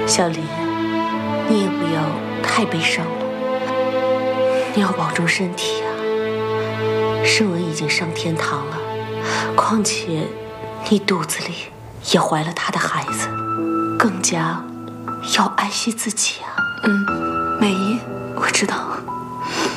小林，你也不要太悲伤了，你要保重身体啊。盛文已经上天堂了，况且你肚子里也怀了他的孩子，更加要爱惜自己啊。 美姨，我知道。